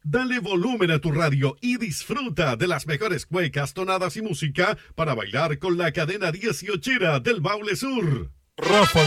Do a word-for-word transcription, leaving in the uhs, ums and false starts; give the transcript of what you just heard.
Dale volumen a tu radio y disfruta de las mejores cuecas, tonadas y música para bailar con la cadena dieciochera del Maule Sur. Rafa